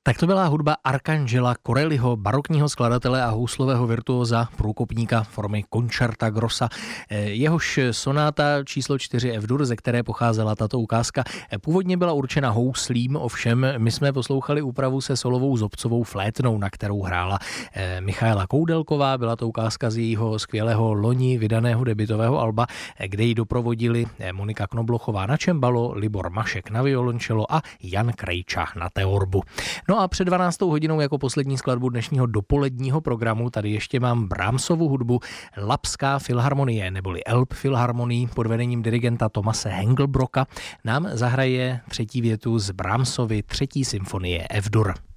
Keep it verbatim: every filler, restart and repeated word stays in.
Tak to byla hudba Arcangela Corelliho, barokního skladatele a houslového virtuóza, průkopníka formy Concerta Grossa. Jehož sonáta číslo čtyři F-dur, ze které pocházela tato ukázka, původně byla určena houslím, ovšem my jsme poslouchali úpravu se solovou zobcovou flétnou, na kterou hrála Michaela Koudelková. Byla to ukázka z jejího skvělého loni vydaného debutového alba, kde ji doprovodili Monika Knoblochová na čembalo, Libor Mašek na violončelo a Jan Krejča na teorbu. No a před dvanáctou hodinou jako poslední skladbu dnešního dopoledního programu tady ještě mám Brahmsovu hudbu. Lapská filharmonie neboli Elbphilharmonie pod vedením dirigenta Thomase Hengelbrocka nám zahraje třetí větu z Brahmsovy třetí symfonie F-dur.